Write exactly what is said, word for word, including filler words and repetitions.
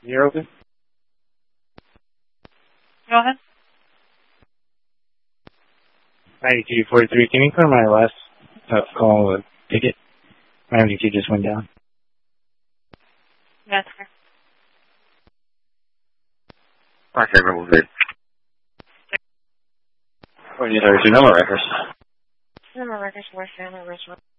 You're open? Go ahead. ninety-two forty-three. Can you clear my last uh, call with ticket? My M D T just went down. Yes, sir. My favorite will be. What do you thirty-two number records? Number records, West Family, Richmond.